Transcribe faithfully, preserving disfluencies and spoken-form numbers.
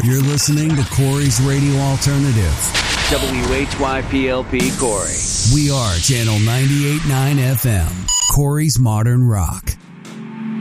You're listening to Corey's Radio Alternative. W H Y P L P Corey. We are Channel ninety-eight point nine F M. Corey's Modern Rock.